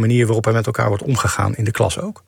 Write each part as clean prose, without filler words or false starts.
manier waarop er met elkaar wordt omgegaan in de klas ook?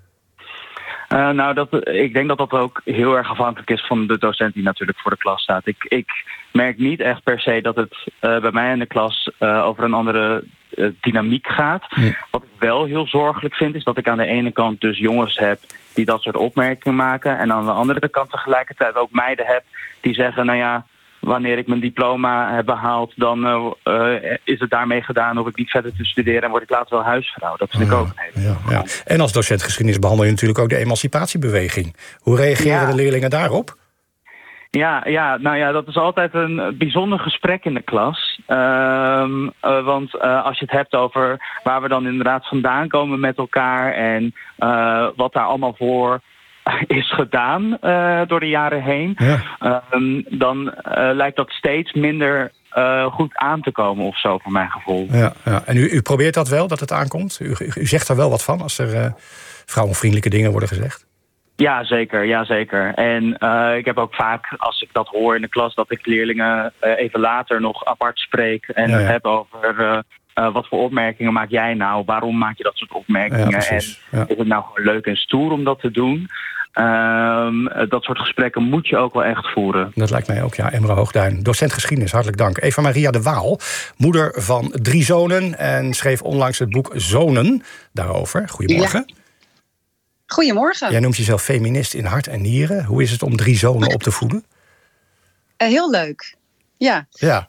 Ik denk dat dat ook heel erg afhankelijk is van de docent die natuurlijk voor de klas staat. Ik merk niet echt per se dat het bij mij in de klas over een andere dynamiek gaat. Ja. Wat ik wel heel zorgelijk vind, is dat ik aan de ene kant dus jongens heb die dat soort opmerkingen maken. En aan de andere kant tegelijkertijd ook meiden heb die zeggen, wanneer ik mijn diploma heb behaald, dan is het daarmee gedaan. Hoef ik niet verder te studeren en word ik later wel huisvrouw. Dat vind ik ook een hele ja. En als docent geschiedenis behandel je natuurlijk ook de emancipatiebeweging. Hoe reageren de leerlingen daarop? Ja, dat is altijd een bijzonder gesprek in de klas. Want als je het hebt over waar we dan inderdaad vandaan komen met elkaar en wat daar allemaal voor is gedaan door de jaren heen, dan lijkt dat steeds minder goed aan te komen of zo, voor mijn gevoel. Ja. En u probeert dat wel, dat het aankomt? U zegt er wel wat van als er vrouwenvriendelijke dingen worden gezegd? Ja, zeker. En ik heb ook vaak, als ik dat hoor in de klas, dat ik leerlingen even later nog apart spreek en het heb over wat voor opmerkingen maak jij nou? Waarom maak je dat soort opmerkingen? En is het nou gewoon leuk en stoer om dat te doen? Dat soort gesprekken moet je ook wel echt voeren. Dat lijkt mij ook, Emra Hoogduin. Docent geschiedenis, hartelijk dank. Eva-Maria de Waal, moeder van 3 zonen en schreef onlangs het boek Zonen daarover. Goedemorgen. Ja. Goedemorgen. Jij noemt jezelf feminist in hart en nieren. Hoe is het om 3 zonen op te voeden? Heel leuk, ja.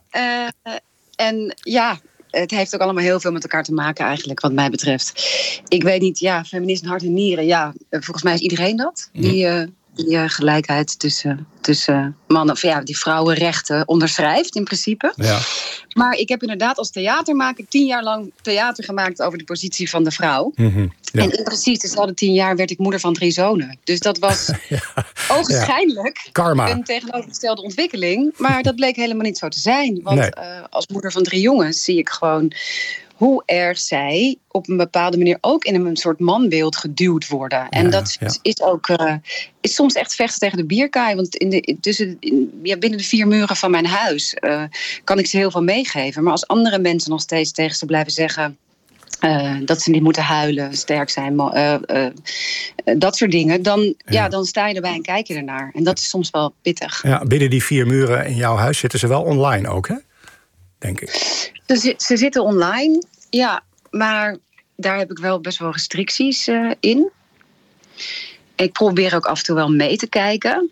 Het heeft ook allemaal heel veel met elkaar te maken eigenlijk, wat mij betreft. Ik weet niet, feminist in hart en nieren, volgens mij is iedereen dat. Die gelijkheid tussen mannen, die vrouwenrechten onderschrijft in principe. Ja. Maar ik heb inderdaad als theatermaker 10 jaar lang theater gemaakt over de positie van de vrouw. Mm-hmm. Ja. En in precies dezelfde 10 jaar werd ik moeder van 3 zonen. Dus dat was ogenschijnlijk een tegenovergestelde ontwikkeling. Maar dat bleek helemaal niet zo te zijn. Want als moeder van 3 jongens zie ik gewoon hoe erg zij op een bepaalde manier ook in een soort manbeeld geduwd worden. En dat is ook is soms echt vechten tegen de bierkaai. Want binnen de 4 muren van mijn huis kan ik ze heel veel meegeven. Maar als andere mensen nog steeds tegen ze blijven zeggen dat ze niet moeten huilen, sterk zijn, dat soort dingen, dan sta je erbij en kijk je ernaar. En dat is soms wel pittig. Ja, binnen die 4 muren in jouw huis zitten ze wel online ook, hè? Denk ik. Ze zitten online, maar daar heb ik wel best wel restricties in. Ik probeer ook af en toe wel mee te kijken.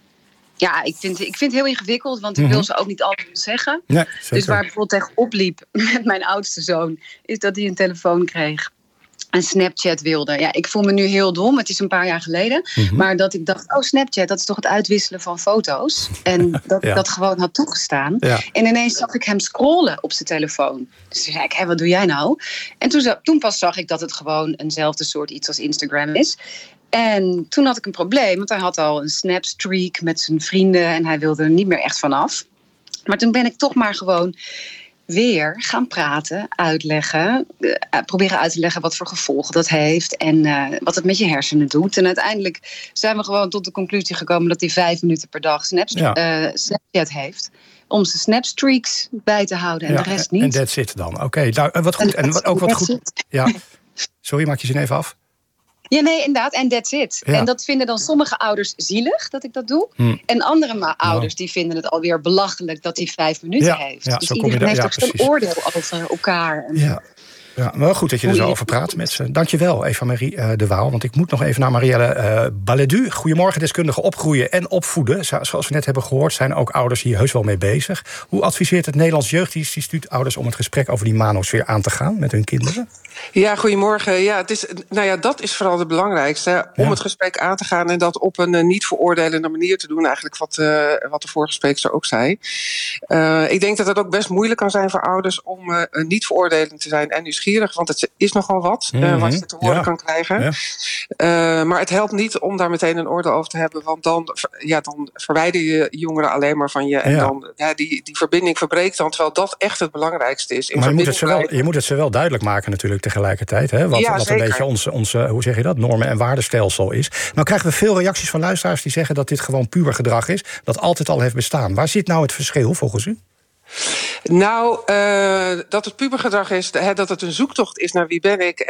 Ja, ik vind het heel ingewikkeld, want ik wil ze ook niet altijd zeggen. Nee, dus waar ik bijvoorbeeld tegenop liep met mijn oudste zoon, is dat hij een telefoon kreeg. Een Snapchat wilde. Ja, ik voel me nu heel dom. Het is een paar jaar geleden. Mm-hmm. Maar dat ik dacht, Snapchat, dat is toch het uitwisselen van foto's. En dat ik dat gewoon had toegestaan. Ja. En ineens zag ik hem scrollen op zijn telefoon. Dus toen zei ik, wat doe jij nou? En toen pas zag ik dat het gewoon eenzelfde soort iets als Instagram is. En toen had ik een probleem, want hij had al een Snapstreak met zijn vrienden en hij wilde er niet meer echt vanaf. Maar toen ben ik toch maar gewoon weer gaan praten, uitleggen, proberen uit te leggen wat voor gevolgen dat heeft en wat het met je hersenen doet. En uiteindelijk zijn we gewoon tot de conclusie gekomen dat hij 5 minuten per dag Snapchat heeft om zijn Snapstreaks bij te houden en de rest niet. En that's it dan. Oké, nou, wat goed. En ook wat goed. Ja. Sorry, maak je zin even af? Ja, nee, inderdaad. En that's it. Ja. En dat vinden dan sommige ouders zielig, dat ik dat doe. En andere ouders die vinden het alweer belachelijk dat hij 5 minuten heeft. Ja, dus iedereen heeft ook zo'n oordeel over elkaar. Ja, wel goed dat je er zo over praat met ze. Dankjewel, Eva-Marie de Waal. Want ik moet nog even naar Marielle Baledu. Goedemorgen, deskundige opgroeien en opvoeden. Zoals we net hebben gehoord, zijn ook ouders hier heus wel mee bezig. Hoe adviseert het Nederlands Jeugdinstituut ouders om het gesprek over die manosfeer aan te gaan met hun kinderen? Ja, goedemorgen. Ja, dat is vooral het belangrijkste. Om het gesprek aan te gaan en dat op een niet veroordelende manier te doen. Eigenlijk wat de vorige spreekster ook zei. Ik denk dat het ook best moeilijk kan zijn voor ouders om niet veroordelend te zijn en nieuwsgierig. Want het is nogal wat je te horen kan krijgen. Ja. Maar het helpt niet om daar meteen een oordeel over te hebben. Want dan verwijder je jongeren alleen maar van je. En dan die verbinding verbreekt dan. Terwijl dat echt het belangrijkste is. Maar je moet het ze wel duidelijk maken natuurlijk tegelijkertijd. Hè? Wat een beetje onze, hoe zeg je dat, normen- en waardestelsel is. Nou krijgen we veel reacties van luisteraars die zeggen dat dit gewoon puber gedrag is. Dat altijd al heeft bestaan. Waar zit nou het verschil volgens u? Nou, dat het pubergedrag is, dat het een zoektocht is naar wie ben ik